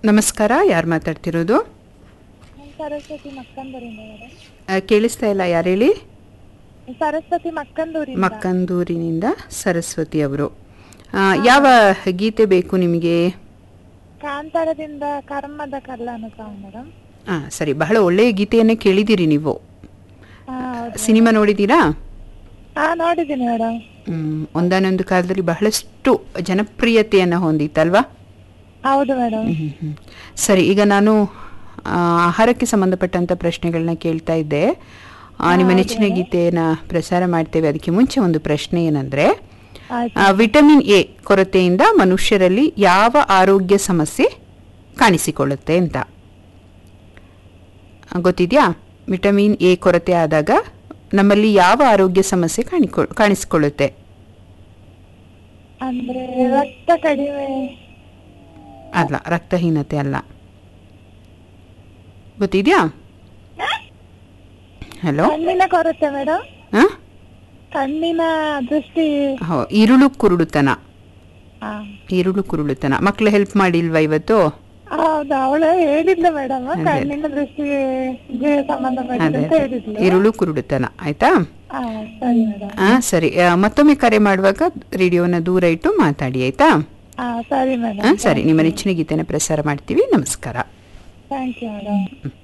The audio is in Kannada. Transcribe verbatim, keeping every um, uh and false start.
ನಮಸ್ಕಾರ, ಯಾರು ಮಾತಾಡ್ತಿರೋದು? ಸರಸ್ವತಿ ಮಕ್ಕಂದೂರಿಂದ ಆ, ಕೇಳಿಸ್ತಾ ಇಲ್ಲ, ಯಾರು ಹೇಳಿ? ಸರಸ್ವತಿ ಮಕ್ಕಂದೂರಿಂದ ಮಕ್ಕಂದೂರಿನಿಂದ ಸರಸ್ವತಿ ಅವರು. ಯಾವ ಗೀತೆ ಬೇಕು ನಿಮಗೆ? ಕಾಂತಾರದಿಂದ ಕರ್ಮದ ಕಲ್ಲಾನು ಸಾಂಗ್ ಮೇಡಮ್. ಹಾಂ ಸರಿ, ಬಹಳ ಒಳ್ಳೆಯ ಗೀತೆಯನ್ನೇ ಕೇಳಿದ್ದೀರಿ ನೀವು. ಹಾ ಹೌದು. ಸಿನಿಮಾ ನೋಡಿದ್ದೀರಾ? ಹಾ ನೋಡಿದ್ದೀನಿ ಮೇಡಮ್. ಹ್ಮ್, ಒಂದಾನೊಂದು ಕಾಲದಲ್ಲಿ ಬಹಳಷ್ಟು ಜನಪ್ರಿಯತೆಯನ್ನು ಹೊಂದಿತ್ತಲ್ವಾ? ಹೌದು ಮೇಡಮ್. ಹ್ಮ್, ಹ್ಮ್. ಸರಿ, ಈಗ ನಾನು ಆ, ಆಹಾರಕ್ಕೆ ಸಂಬಂಧಪಟ್ಟಂಥ ಪ್ರಶ್ನೆಗಳನ್ನ ಕೇಳ್ತಾ ಇದ್ದೆ. ಆ, ನಿಮ್ಮ ನೆಚ್ಚಿನ ಗೀತೆಯನ್ನು ಪ್ರಸಾರ ಮಾಡ್ತೇವೆ. ಅದಕ್ಕೆ ಮುಂಚೆ ಒಂದು ಪ್ರಶ್ನೆ ಏನಂದರೆ, ಆಯ್ತು. ವಿಟಮಿನ್ ಎ ಕೊರತೆಯಿಂದ ಮನುಷ್ಯರಲ್ಲಿ ಯಾವ ಆರೋಗ್ಯ ಸಮಸ್ಯೆ ಕಾಣಿಸಿಕೊಳ್ಳುತ್ತೆ ಅಂತ ಗೊತ್ತಿದೆಯಾ? ವಿಟಮಿನ್ ಎ ಕೊರತೆ ಆದಾಗ ನಮ್ಮಲ್ಲಿ ಯಾವ ಆರೋಗ್ಯ ಸಮಸ್ಯೆ ಕಾಣಿಕೊ ಕಾಣಿಸಿಕೊಳ್ಳುತ್ತೆ? ಅಂದ್ರೆ ರಕ್ತ ಕಡಿಮೆ. ಅಲ್ಲ, ರಕ್ತಹೀನತೆ ಅಲ್ಲ. ಗೊತ್ತಿದೆಯಾ? ಹಲೋ, ಕಣ್ಣಿನ ಕೊರತೆ ಮೇಡಮ್. ಹಾಂ, ಕಣ್ಣಿನ ದೃಷ್ಟಿ. ಹೋ ಇರುಳು ಕುರುಡುತನ. ಹಾ ಈರುಳ್ಳು ಕುರುಳುತನ. ಮಕ್ಕಳು ಹೆಲ್ಪ್ ಮಾಡಿಲ್ವಾ ಇವತ್ತು? ಹೌದು, ಅವಳು ಹೇಳಿದ್ಲು ಮೇಡಮ್, ಕಣ್ಣಿನ ದೃಷ್ಟಿಗೆ ಸಂಬಂಧಪಟ್ಟಿದೆ ಅಂತ ಹೇಳಿದ್ಲು. ಈರುಳ್ಳು ಕುರುಡುತನ, ಆಯ್ತಾ? ಹಾ ಸರಿ ಮೇಡಮ್. ಹಾ ಸರಿ, ಆ, ಮತ್ತೊಮ್ಮೆ ಕರೆ ಮಾಡುವಾಗ ರೇಡಿಯೋನ ದೂರ ಇಟ್ಟು ಮಾತಾಡಿ, ಆಯ್ತಾ? ಹಾ ಸರಿ ಹಾ ಮೇಡಮ್. ಸರಿ, ನಿಮ್ಮ ನೆಚ್ಚಿನ ಗೀತೆನ ಪ್ರಸಾರ ಮಾಡ್ತೀವಿ. ನಮಸ್ಕಾರ. Thank you madam.